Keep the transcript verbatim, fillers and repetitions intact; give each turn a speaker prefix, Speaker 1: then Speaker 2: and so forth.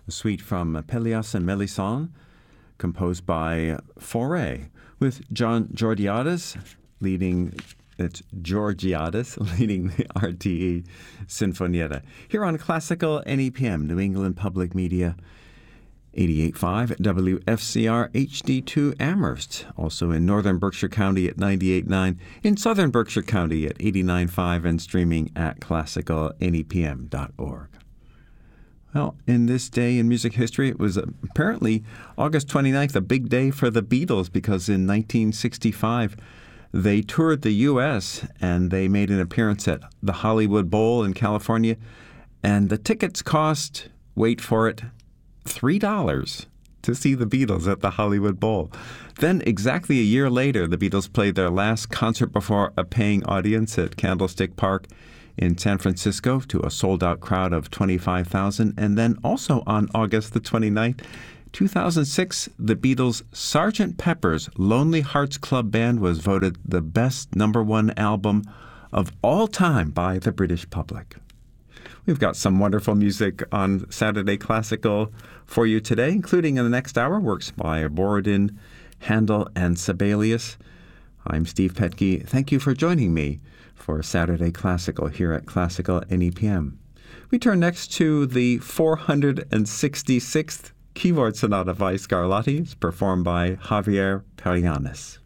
Speaker 1: a suite from Pelléas and Melisande, composed by Fauré, with John Georgiadis leading it's Georgiadis leading the R T E Sinfonietta. Here on Classical N E P M, New England Public Media, eighty-eight point five W F C R H D two Amherst, also in northern Berkshire County at ninety-eight point nine, in southern Berkshire County at eighty-nine point five, and streaming at classical N E P M dot org. Well, in this day in music history, it was apparently August twenty-ninth, a big day for the Beatles, because in nineteen sixty-five, they toured the U S and they made an appearance at the Hollywood Bowl in California, and the tickets cost, wait for it, three dollars to see the Beatles at the Hollywood Bowl. Then, exactly a year later, the Beatles played their last concert before a paying audience at Candlestick Park in San Francisco to a sold-out crowd of twenty-five thousand. And then also on August the twenty-ninth, two thousand six, the Beatles' Sergeant Pepper's Lonely Hearts Club Band was voted the best number one album of all time by the British public. We've got some wonderful music on Saturday Classical for you today, including in the next hour works by Borodin, Handel, and Sibelius. I'm Steve Petke. Thank you for joining me for Saturday Classical here at Classical N E P M. We turn next to the four hundred sixty-sixth Keyboard Sonata by Scarlatti, performed by Javier Perianes.